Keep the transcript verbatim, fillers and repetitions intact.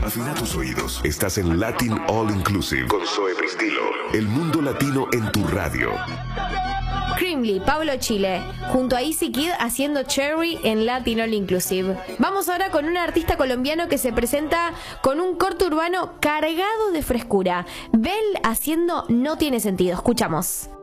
Afina tus oídos. Estás en Latin All Inclusive con Zoe Pristilo. El mundo latino en tu radio. Creamly, Pablo Chile, junto a Easy Kid haciendo Cherry en Latin All Inclusive. Vamos ahora con un artista colombiano que se presenta con un corto urbano cargado de frescura. Bell haciendo No Tiene Sentido. Escuchamos.